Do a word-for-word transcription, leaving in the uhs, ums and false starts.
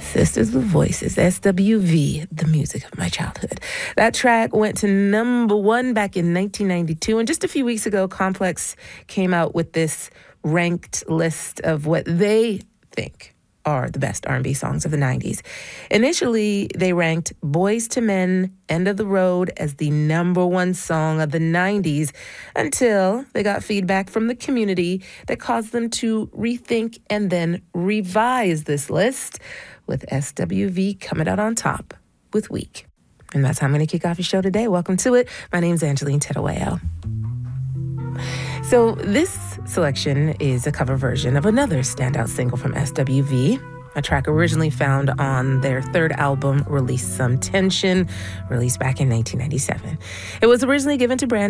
Sisters with Voices, S W V, the music of my childhood. That track went to number one back in nineteen ninety-two, and just a few weeks ago, Complex came out with this ranked list of what they think are the best R and B songs of the nineties. Initially, they ranked Boyz two Men, End of the Road as the number one song of the nineties until they got feedback from the community that caused them to rethink and then revise this list, with S W V coming out on top with Weak. And that's how I'm going to kick off your show today. Welcome to it. My name's Angeline Tedoeo. So this selection is a cover version of another standout single from S W V, a track originally found on their third album, Release Some Tension, released back in nineteen ninety-seven. It was originally given to Brandon